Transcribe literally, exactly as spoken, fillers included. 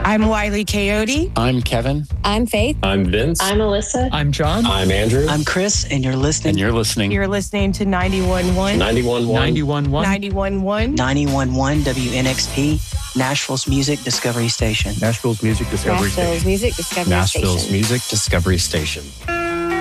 I'm Wiley Coyote. I'm Kevin. I'm Faith. I'm Vince. I'm Alyssa. I'm John. I'm Andrew. I'm Chris, and you're listening. And you're listening. You're listening to ninety-one point one. ninety-one point one. ninety-one point one. ninety-one point one. ninety-one point one W N X P, Nashville's Music Discovery Station. Nashville's Music Discovery Nashville's Station. Music Discovery Nashville's Station. Music Discovery Station.